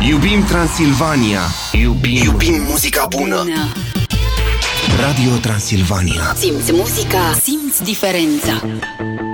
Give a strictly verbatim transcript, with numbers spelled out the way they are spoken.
Iubim Transilvania. Iubim, Iubim muzica bună. bună. Radio Transilvania. Simți muzica, simți diferența.